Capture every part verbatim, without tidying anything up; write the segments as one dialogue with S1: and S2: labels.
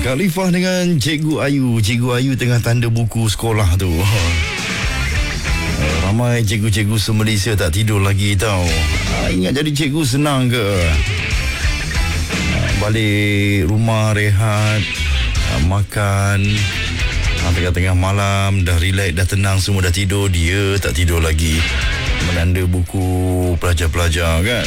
S1: Khalifah dengan Cikgu Ayu. Cikgu Ayu tengah tanda buku sekolah tu. Ramai cikgu-cikgu se-Malaysia tak tidur lagi tau. Ingat jadi cikgu senang ke? Balik rumah rehat, makan, tengah-tengah malam dah relax, dah tenang, semua dah tidur. Dia tak tidur lagi, menanda buku pelajar-pelajar kan.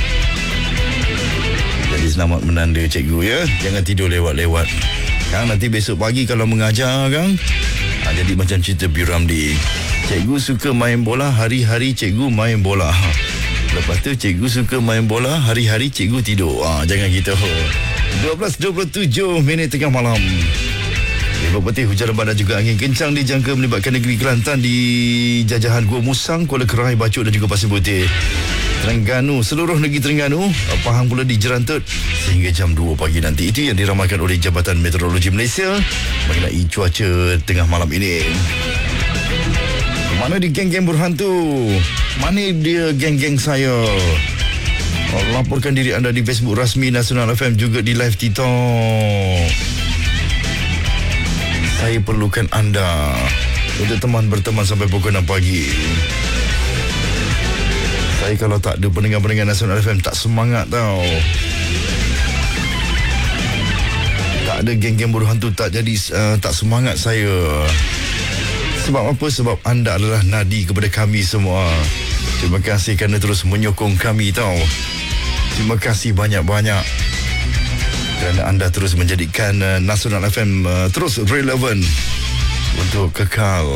S1: Jadi selamat menanda cikgu ya. Jangan tidur lewat-lewat kan, nanti besok pagi kalau mengajar kan, ha, jadi macam cerita P. Ramlee. Cikgu suka main bola, hari-hari cikgu main bola. Lepas tu cikgu suka main bola, hari-hari cikgu tidur. ha, Jangan gitu. Dua belas dua puluh tujuh minit tengah malam. Lebat Putih, hujan lebat dan juga angin kencang dijangka melibatkan negeri Kelantan di jajahan Gua Musang, Kuala Kerai, Bacok dan juga Pasir Putih. Terengganu, seluruh negeri Terengganu, Pahang pula dijerantut sehingga jam dua pagi nanti. Itu yang diramalkan oleh Jabatan Meteorologi Malaysia mengenai cuaca tengah malam ini. Mana di geng-geng berhantu? Mana dia geng-geng saya? Laporkan diri anda di Facebook rasmi Nasional F M, juga di live TikTok. Saya perlukan anda untuk teman berteman sampai pukul enam pagi. Saya kalau tak ada pendengar-pendengar Nasional F M tak semangat tau. Tak ada geng-geng berhantu tak jadi uh, tak semangat saya. Sebab apa? Sebab anda adalah nadi kepada kami semua. Terima kasih kerana terus menyokong kami tau. Terima kasih banyak-banyak kerana anda terus menjadikan uh, Nasional F M uh, terus relevan untuk kekal.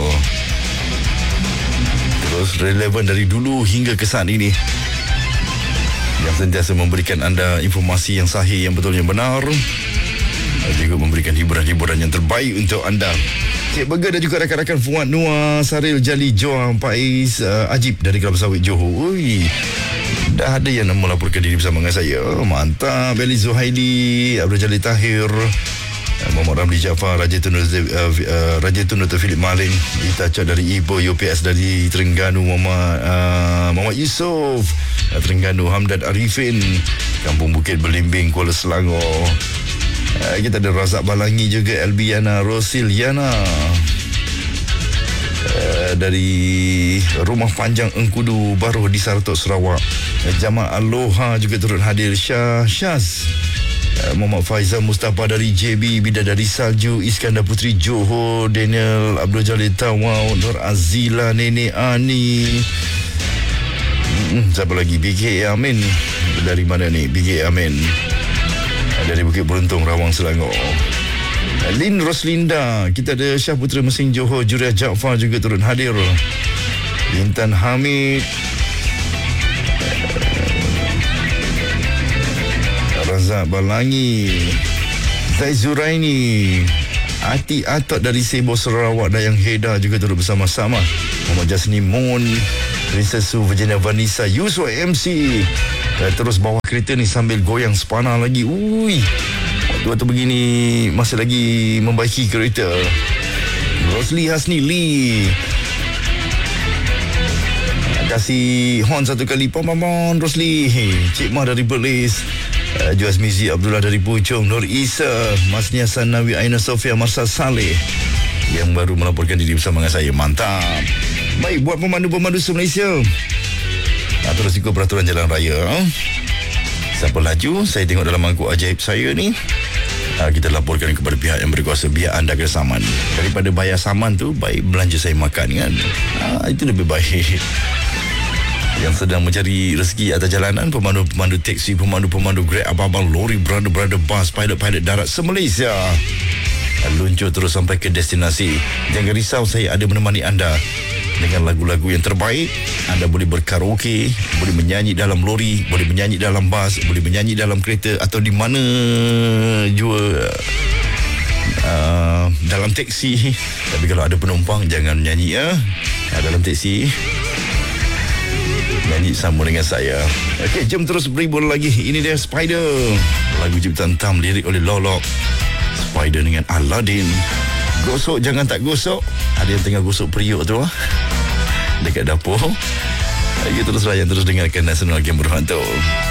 S1: Terus relevan dari dulu hingga ke saat ini, yang sentiasa memberikan anda informasi yang sahih, yang betul, yang benar, dan juga memberikan hiburan-hiburan yang terbaik untuk anda. Cik Burger dan juga rakan-rakan Fuad Noah, Saril Jali, Joang, Pais, uh, Ajib dari Kelab Sawit Johor. Ui, dah ada yang melaporkan diri bersama dengan saya. Mantap. Beli Zuhaili, Abdul Jalil Tahir, Muhammad Ramli Jaafar, Raja Tun uh, uh, Raja Tun Dr. Philip Maling, Itaca dari Ipoh, U P S dari Terengganu, Muhammad uh, Muhammad Yusof, uh, Terengganu, Hamdad Arifin, Kampung Bukit Belimbing, Kuala Selangor. Uh, kita ada Razak Balangi juga, Elbiana Rosiliana uh, dari Rumah Panjang Engkudu Baru di Saratok, Sarawak. uh, Jamaah Aloha juga turut hadir. Syah Syaz, Muhammad Faizal Mustafa dari J B, Bidadari Salju, Iskandar Putri Johor, Daniel Abdul Jalil Tawau, Nur Azila, Nenek Ani, hmm, siapa lagi? B K Amin. Dari mana ni? B K Amin dari Bukit Beruntung, Rawang, Selangor. Lin Roslinda, kita ada Syah Putra Mesing Johor, Juriah Jaafar juga turut hadir. Intan Hamid, Razak Balangi, Zai Zuraini, Ati Atok dari Sebo, Sarawak, Dayang Heda juga turut bersama-sama. Muhammad Jasni Moon, Princess Su, Virginia Vanessa, Yusuf M C. Dan terus bawa kereta ni sambil goyang sepana lagi. Ui, waktu-waktu begini masih lagi membaiki kereta. Rosli Hasni Lee, kasih horn satu kali. Pom pom pom Rosli. Cik Mah dari Perlis, Uh, Juaz Mizi Abdullah dari Puchong, Nur Isa, Masnia Sanawi, Aina Sofia, Marsal Saleh yang baru melaporkan diri bersama dengan saya. Mantap. Baik, buat pemandu-pemandu se-Malaysia, nah, terus ikut peraturan jalan raya. Siapa laju, saya tengok dalam mangkuk ajaib saya ni, nah, kita laporkan kepada pihak yang berkuasa, biar anda kena saman. Daripada bayar saman tu, baik belanja saya makan kan. Nah, itu lebih baik. Yang sedang mencari rezeki atas jalanan, pemandu-pemandu teksi, pemandu-pemandu Grab, abang-abang lori, brother-brother bus, pilot-pilot darat se-Malaysia, luncur terus sampai ke destinasi. Jangan risau, saya ada menemani anda dengan lagu-lagu yang terbaik. Anda boleh berkaraoke, boleh menyanyi dalam lori, boleh menyanyi dalam bas, boleh menyanyi dalam kereta atau di mana jua uh, dalam teksi. Tapi kalau ada penumpang, jangan menyanyi ya uh, dalam teksi. Nyanyi sama dengan saya. Okey, jom terus berhibur lagi. Ini dia Spider, lagu ciptaan Tam, lirik oleh Lolok. Spider dengan Aladdin. Gosok jangan tak gosok. Ada yang tengah gosok periuk tu dekat dapur. Kita terus layan, terus dengarkan Nasional Game Berhantu.